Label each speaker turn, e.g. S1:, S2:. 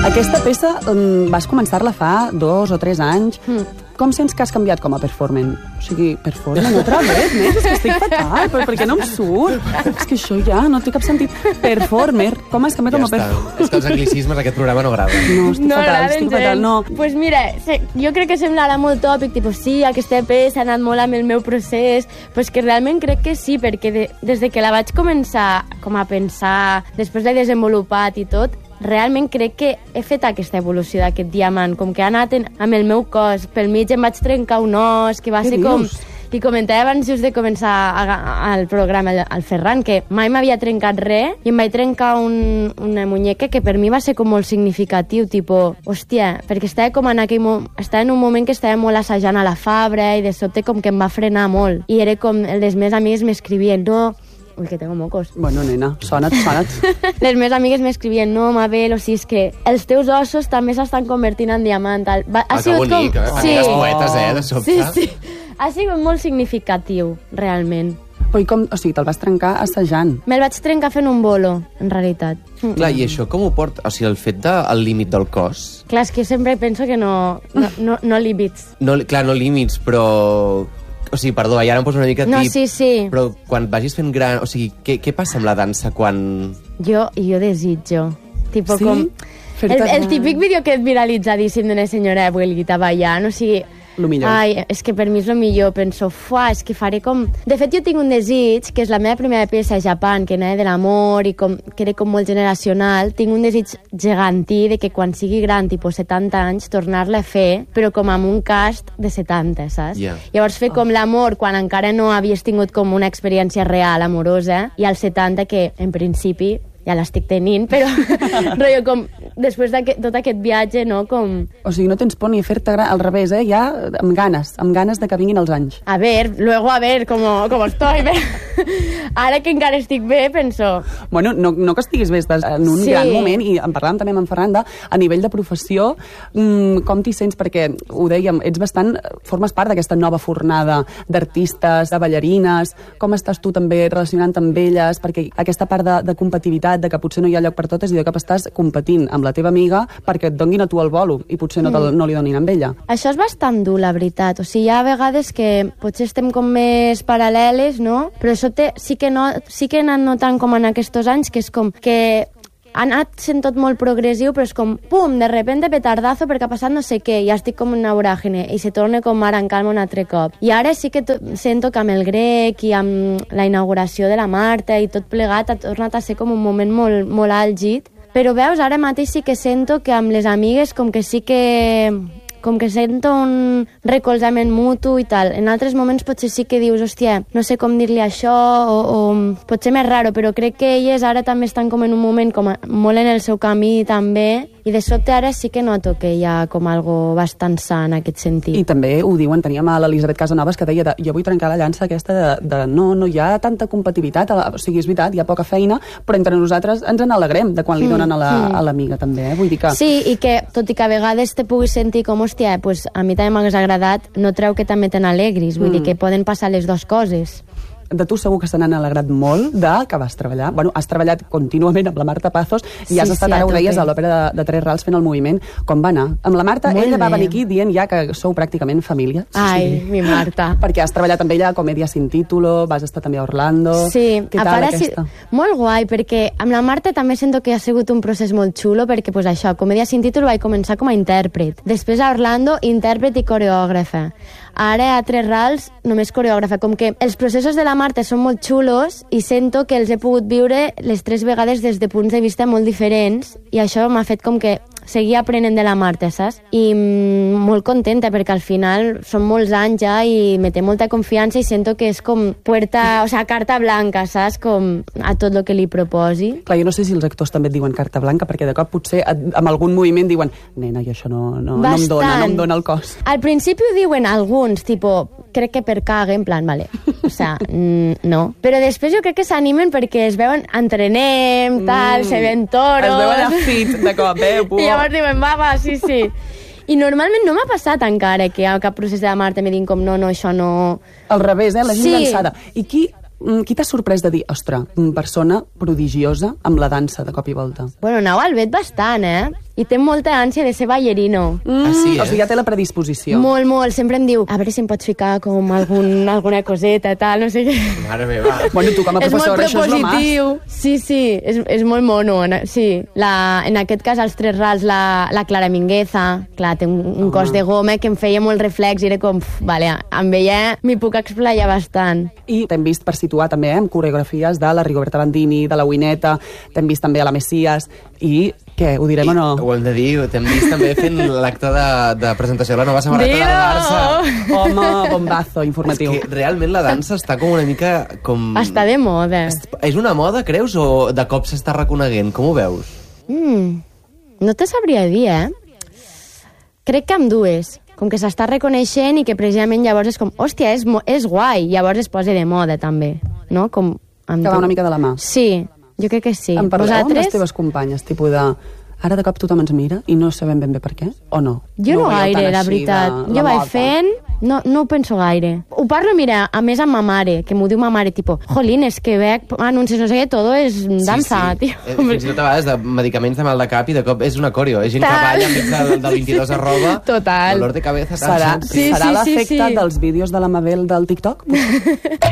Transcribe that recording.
S1: Aquesta peça vas començar-la fa 2 o 3 anys. Com sents que has canviat com a performer? O sigui, performer, otra vez, més? És que estic fatal, però per què no em surt? És que això ja no té cap sentit. Performer, com has canviat com a performer?
S2: És que els anglicismes d'aquest programa no agraden.
S1: No, estic fatal, no.
S3: Pues mira, jo crec que semblarà molt tòpic, tipus, sí, aquesta peça ha anat molt amb el meu procés, però és que realment crec que sí, perquè des de que la vaig començar com a pensar, després l'he desenvolupat i tot, realment crec que he fet aquesta evolució d'aquest diamant, com que ha anat amb el meu cos. Pel mig em vaig trencar un os, que va ser com... I comentava abans just de començar el programa al Ferran, que mai m'havia trencat res, i em vaig trencar una muñeca que per mi va ser com molt significatiu, tipus, hòstia, perquè estava com estava en un moment que estava molt assajant a la Fabra, i de sobte com que em va frenar molt. I era com, les meves amigues m'escrivien, no... Ui, que tengo mocos.
S1: Bueno, nena, sona't.
S3: Les meves amigues m'escrivien, no, Mabel, o sigui, és que els teus ossos també s'estan convertint en diamant.
S2: Que bonic,
S3: Sí.
S2: Les poetes, de sobte.
S3: Sí. Ha sigut molt significatiu, realment.
S1: Però com, o sigui, te'l vas trencar assajant?
S3: Me'l vaig trencar fent un bolo, en realitat.
S2: Clar, i això com ho porta? O sigui, el fet del límit del cos...
S3: Clar, és que sempre penso que no límits.
S2: Clar, no límits, però... O sigui, perdó, ja ara em poso una mica tip.
S3: No, sí.
S2: Però quan vagis fent gran... O sigui, què passa amb la dansa quan...
S3: Jo desitjo. Tipo
S1: sí?
S3: Com... El típic vídeo que és viralitzadíssim d'una senyora abuelita ballant, o sigui...
S1: Lo millor.
S3: Ai, és que per mi és el millor. Penso, és que faré com... De fet, jo tinc un desig, que és la meva primera peça a Japan, que anava de l'amor i que era com molt generacional. Tinc un desig gegantí de que quan sigui gran, tipus 70 anys, tornar-la a fer, però com amb un cast de 70, saps?
S2: Yeah.
S3: Llavors fer com l'amor quan encara no havies tingut com una experiència real, amorosa, i als 70, que en principi ja l'estic tenint, però rotllo com després de tot aquest viatge, no? Com...
S1: O sigui, no tens por ni a fer-te gran, al revés, ja amb ganes de que vinguin els anys.
S3: A ver, como estoy, bé. Ara que encara estic bé, penso...
S1: Bueno, no que estiguis bé, estàs en un gran moment, i en parlàvem també amb en Ferran, a nivell de professió, com t'hi sents? Perquè, ho dèiem, formes part d'aquesta nova fornada d'artistes, de ballarines, com estàs tu també relacionant amb elles? Perquè aquesta part de competitivitat, de que potser no hi ha lloc per totes i de cop estàs competint amb la teva amiga perquè et donguin a tu el bolo i potser no li donin amb ella.
S3: Això és bastant dur, la veritat. O sigui, hi ha vegades que potser estem com més paral·leles, no? Però això sí que he anat notant com en aquests anys que és com que ha anat sent tot molt progressiu, però és com, pum, de repente petardazo perquè ha passat no sé què, ja estic com una voràgine i se torna com ara en calma un altre cop. I ara sí que sento que amb el grec i amb la inauguració de la Marta i tot plegat ha tornat a ser com un moment molt, molt àlgid. Però veus, ara mateix sí que sento que amb les amigues com que sento un recolzament mutu i tal. En altres moments potser sí que dius, hòstia, no sé com dir-li això, o potser més raro, però crec que elles ara també estan com en un moment com molt en el seu camí també, i de sobte ara sí que noto que hi ha com algo bastant sa en aquest sentit.
S1: I també ho diuen, teníem a l'Elisabet Casanovas que deia jo vull trencar la llança aquesta de no hi ha tanta competitivitat, o sigui, és veritat, hi ha poca feina, però entre nosaltres ens n'alegrem de quan li donen a l'amiga també, vull dir que...
S3: Sí, i que tot i que a vegades te puguis sentir com, hòstia, pues a mi també m'hagués agradat, no treu que també te n'alegris, vull dir que poden passar les dues coses.
S1: De tu segur que se n'han alegrat molt que vas treballar. Bueno, has treballat contínuament amb la Marta Pazos i has estat, ara ho deies, a l'òpera de Tres Rals fent el moviment. Com va anar? Amb la Marta, ella va venir aquí dient ja que sou pràcticament família.
S3: Ai, mi Marta.
S1: Perquè has treballat amb ella a Comèdia sin título, vas estar també a Orlando...
S3: Sí,
S1: què tal aquesta?
S3: Molt guai, perquè amb la Marta també sento que ha sigut un procés molt xulo, perquè pues això, Comèdia sin título vaig començar com a intèrpret. Després a Orlando, intèrpret i coreògrafa. Ara a Tres Rals, només coreògrafa. Com que els processos de la Marta són molt xulos i sento que els he pogut viure les 3 vegades des de punts de vista molt diferents i això m'ha fet com que seguir aprenent de la Marta, saps? I molt contenta perquè al final són molts anys ja i me té molta confiança i sento que és com carta blanca, saps? Com a tot el que li proposi.
S1: Clar, jo no sé si els actors també et diuen carta blanca perquè de cop potser amb algun moviment diuen nena, i això no em dona el cos.
S3: Al principi ho diuen alguns, crec que per cague, en plan, vale, no. Però després jo crec que s'animen perquè es veuen, entrenem, tal, se ven toros...
S1: Es veuen a fit, de cop,
S3: I llavors diuen, va, sí. I normalment no m'ha passat encara que a cap procés de la Marta me diguin com no, això no...
S1: Al revés, la gent llançada. I qui t'ha sorprès de dir, ostres, persona prodigiosa amb la dansa de cop i volta?
S3: Bueno, anau al vet bastant, i té molta ànsia de ser ballerino.
S2: sí,
S1: O sigui, ja té la predisposició.
S3: Molt, molt. Sempre em diu, a veure si em pots ficar com alguna coseta, tal, no sé què.
S2: Mare meva.
S1: Bueno, tu com a professora, això és lo más.
S3: Sí, és molt mono. Sí, en aquest cas, els 3 rals, la Clara Mingueza, clar, té un cos de goma que em feia molt reflex i era com, vale, amb ella m'hi puc explayar bastant.
S1: I t'hem vist per situar també amb coreografies de la Rigoberta Bandini, de la Wineta, t'hem vist també a la Messias, i què, ho direm o no?
S2: Ho hem de dir, t'hem vist també fent l'acte de presentació de la nova samarreta del Barça.
S1: Home, bombazo informatiu.
S2: És que realment la dansa està com una mica com...
S3: Està de moda.
S2: És una moda, creus, o de cop s'està reconeguent? Com ho veus?
S3: No te sabria dir, Crec que amb dues. Com que s'està reconeixent i que precisament llavors és com, hòstia, és guai, llavors es posa de moda també, no? Com
S1: Que va una mica de la mà.
S3: Sí, jo crec que sí.
S1: En parleu amb les teves companyes, tipus de... Ara de cop tothom ens mira i no sabem ben bé per què, o no?
S3: Jo no
S1: ho veieu
S3: gaire,
S1: tan
S3: la
S1: així
S3: veritat.
S1: de
S3: Jo
S1: la
S3: vaig
S1: moda?
S3: fent... No ho penso gaire. Ho parlo, mira, a més amb ma mare, que m'ho diu ma mare, tipo, jolín, és que veig anuncis, no sé què, todo és dansa, tio.
S2: Fins i tot a vegades de medicaments de mal de cap i de cop és un acorio. És gent que balla enmig del 22 arroba.
S3: Total.
S2: Dolor de cabeza.
S1: Serà
S3: Sí,
S1: l'efecte
S3: sí.
S1: dels vídeos de la Mabel del TikTok?